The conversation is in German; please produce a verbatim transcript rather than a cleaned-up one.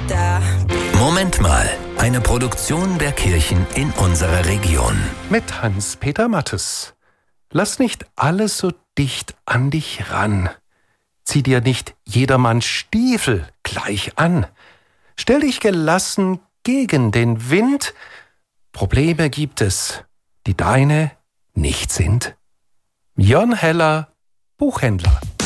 Moment mal, eine Produktion der Kirchen in unserer Region. Mit Hans-Peter Mattes. Lass nicht alles so dicht an dich ran. Zieh dir nicht jedermanns Stiefel gleich an. Stell dich gelassen gegen den Wind. Probleme gibt es, die deine nicht sind. Jörn Heller, Buchhändler.